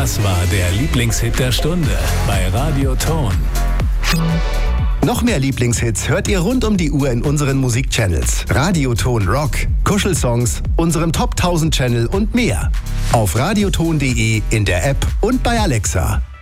Das war der Lieblingshit der Stunde bei Radio Ton. Noch mehr Lieblingshits hört ihr rund um die Uhr in unseren Musikchannels. Radioton Rock, Kuschelsongs, unserem Top 1000 Channel und mehr. Auf radioton.de, in der App und bei Alexa.